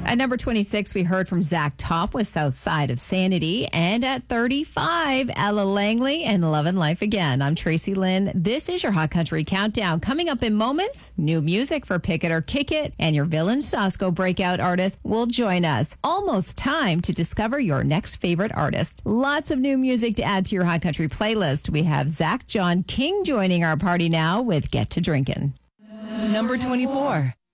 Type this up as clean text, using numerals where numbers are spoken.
At number 26, we heard from Zach Top with South Side of Sanity. And at 35, Ella Langley and Love and Life Again. I'm Tracy Lynn. This is your Hot Country Countdown. Coming up in moments, new music for Pick It or Kick It, and your Villain Sasko breakout artist will join us. Almost time to discover your next favorite artist. Lots of new music to add to your Hot Country playlist. We have Zach John King joining our party now with Get to Drinkin'. Number 24.